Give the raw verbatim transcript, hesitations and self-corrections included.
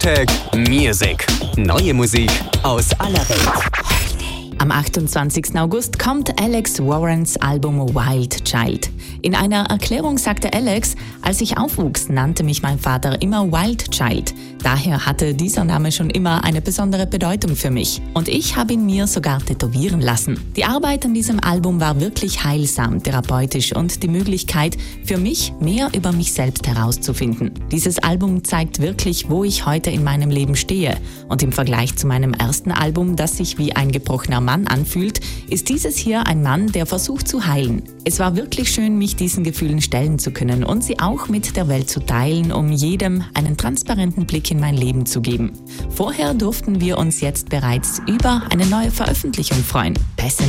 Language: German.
Hashtag Music. Neue Musik aus aller Welt. Am achtundzwanzigsten August kommt Alex Warrens Album Wild Child. In einer Erklärung sagte Alex, als ich aufwuchs, nannte mich mein Vater immer Wild Child. Daher hatte dieser Name schon immer eine besondere Bedeutung für mich. Und ich habe ihn mir sogar tätowieren lassen. Die Arbeit an diesem Album war wirklich heilsam, therapeutisch und die Möglichkeit für mich, mehr über mich selbst herauszufinden. Dieses Album zeigt wirklich, wo ich heute in meinem Leben stehe. Und im Vergleich zu meinem ersten Album, das sich wie ein gebrochener Mann anfühlt, ist dieses hier ein Mann, der versucht zu heilen. Es war wirklich schön, mich diesen Gefühlen stellen zu können und sie auch mit der Welt zu teilen, um jedem einen transparenten Blick in mein Leben zu geben. Vorher durften wir uns jetzt bereits über eine neue Veröffentlichung freuen. Pass